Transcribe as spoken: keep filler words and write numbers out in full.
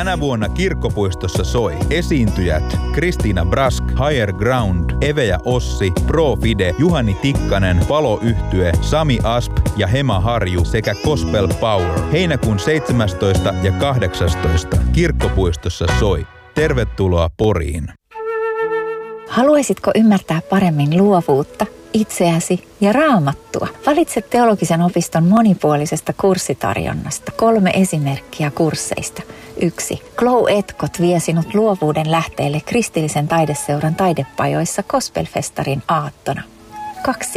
Tänä vuonna Kirkkopuistossa soi esiintyjät Kristiina Brask, Higher Ground, Eve ja Ossi, Pro Fide, Juhani Tikkanen, Palo-yhtye, Sami Asp ja Hema Harju sekä Gospel Power. Heinäkuun seitsemästoista ja kahdeksastoista Kirkkopuistossa soi. Tervetuloa Poriin. Haluaisitko ymmärtää paremmin luovuutta, itseäsi ja Raamattua? Valitse Teologisen opiston monipuolisesta kurssitarjonnasta kolme esimerkkiä kursseista. yksi. Glow Etkot vie sinut luovuuden lähteelle kristillisen taideseuran taidepajoissa Gospelfestarin aattona. kaksi.